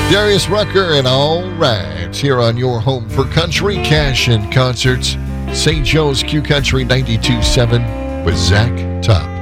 Darius Rucker and All Right here on your home for country, cash and concerts. St. Joe's Q Country 92.7 with Zach Top.